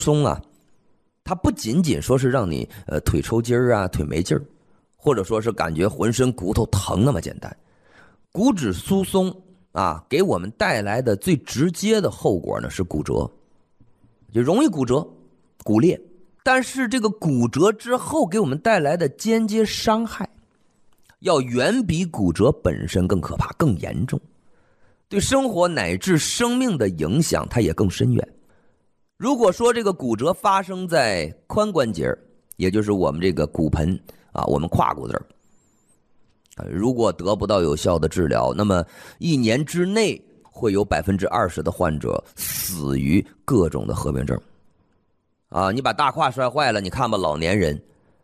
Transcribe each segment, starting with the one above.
松啊，它不仅仅说是让你腿抽筋儿啊，腿没劲儿，或者说是感觉浑身骨头疼那么简单。骨质疏松啊，给我们带来的最直接的后果呢是骨折，就容易骨折、骨裂。但是这个骨折之后给我们带来的间接伤害，要远比骨折本身更可怕、更严重，对生活乃至生命的影响它也更深远。如果说这个骨折发生在髋关节，也就是我们这个骨盆啊，我们胯骨这儿，如果得不到有效的治疗，那么1年之内会有20%的患者死于各种的合并症。啊，你把大胯摔坏了，你看吧，老年人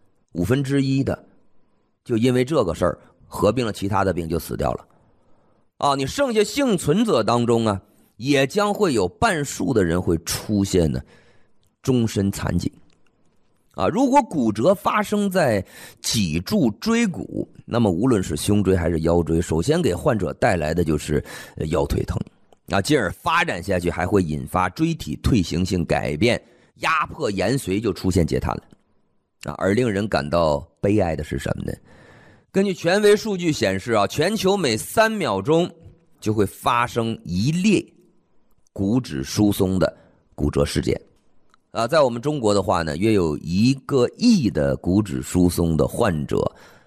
1/5的就因为这个事儿合并了其他的病就死掉了。啊，你剩下幸存者当中啊，也将会有半数的人会出现呢终身残疾。啊，如果骨折发生在脊柱椎骨，那么无论是胸椎还是腰椎，首先给患者带来的就是腰腿疼，啊，进而发展下去还会引发椎体退行性改变，压迫延髓就出现截瘫了。啊，而令人感到悲哀的是什么呢？根据权威数据显示啊，全球每3秒钟就会发生1例骨质疏松的骨折事件。啊，在我们中国的话呢，约有1个亿的骨质疏松的患者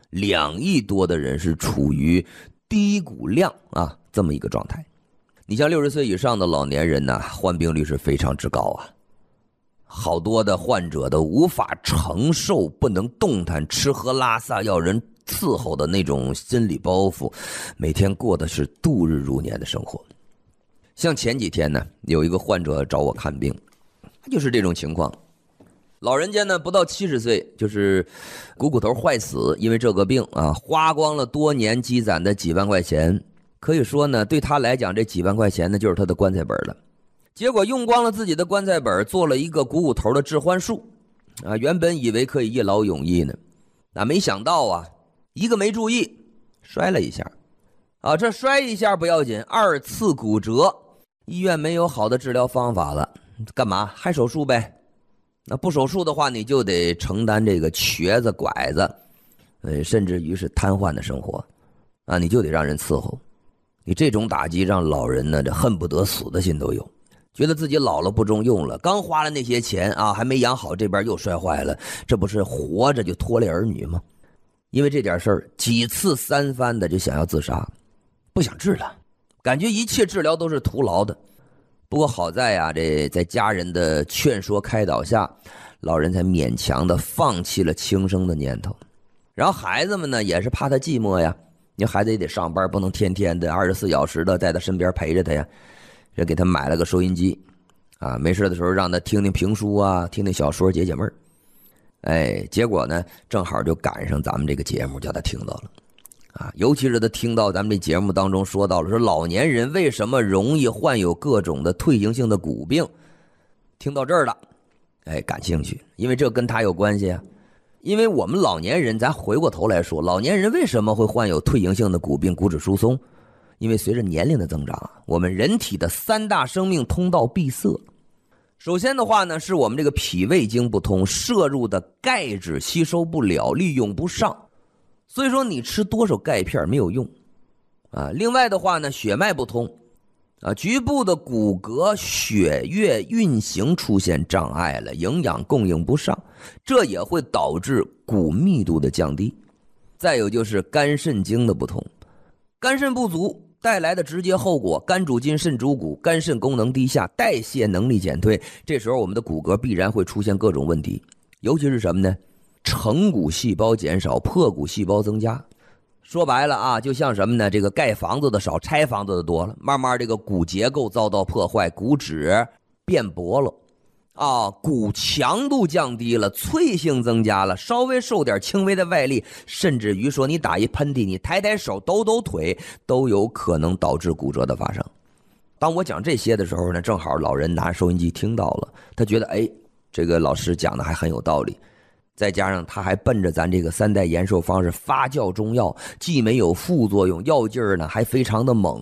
，2亿多的人是处于低骨量啊这么一个状态。你像60岁以上的老年人呢，患病率是非常之高啊。好多的患者都无法承受不能动弹、吃喝拉撒要人伺候的那种心理包袱，每天过的是度日如年的生活。像前几天呢，有一个患者找我看病，他就是这种情况。老人家呢不到70岁，就是骨头坏死，因为这个病啊，花光了多年积攒的几万块钱，可以说呢，对他来讲这几万块钱呢就是他的棺材本了。结果用光了自己的棺材本，做了一个股骨头的置换术，啊，原本以为可以一劳永逸呢，那没想到啊，一个没注意摔了一下，啊，这摔一下不要紧，2次骨折，医院没有好的治疗方法了，干嘛？还手术呗？那不手术的话，你就得承担这个瘸子、拐子，甚至于是瘫痪的生活，啊，你就得让人伺候。你这种打击让老人呢，这恨不得死的心都有。觉得自己老了不中用了，刚花了那些钱啊，还没养好，这边又摔坏了，这不是活着就拖累儿女吗？因为这点事儿，几次3番的就想要自杀，不想治了，感觉一切治疗都是徒劳的。不过好在啊，这在家人的劝说开导下，老人才勉强的放弃了轻生的念头。然后孩子们呢，也是怕他寂寞呀，你孩子也得上班，不能天天的24小时的在他身边陪着他呀。这给他买了个收音机，啊，没事的时候让他听听评书啊，听听小说解解闷儿。哎，结果呢，正好就赶上咱们这个节目，叫他听到了，啊，尤其是他听到咱们这节目当中说到了，说老年人为什么容易患有各种的退行性的骨病，听到这儿了，哎，感兴趣，因为这跟他有关系啊。因为我们老年人，咱回过头来说，老年人为什么会患有退行性的骨病、骨质疏松？因为随着年龄的增长，我们人体的3大生命通道闭塞。首先的话呢，是我们这个脾胃经不通，摄入的钙质吸收不了，利用不上，所以说你吃多少钙片没有用啊。另外的话呢，血脉不通啊，局部的骨骼、血液运行出现障碍了，营养供应不上，这也会导致骨密度的降低。再有就是肝肾经的不通，肝肾不足带来的直接后果，肝主筋，肾主骨，肝肾功能低下，代谢能力减退，这时候我们的骨骼必然会出现各种问题，尤其是什么呢？成骨细胞减少，破骨细胞增加。说白了啊，就像什么呢？这个盖房子的少，拆房子的多了，慢慢这个骨结构遭到破坏，骨质变薄了啊，骨强度降低了，脆性增加了，稍微受点轻微的外力，甚至于说你打一喷嚏，你抬抬手，抖抖腿，都有可能导致骨折的发生。当我讲这些的时候呢，正好老人拿收音机听到了，他觉得哎，这个老师讲的还很有道理，再加上他还奔着咱这个3代延寿方式发酵中药，既没有副作用，药劲儿呢还非常的猛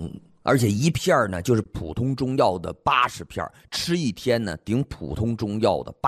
而且一片呢就是普通中药的80片，吃一天呢顶普通中药的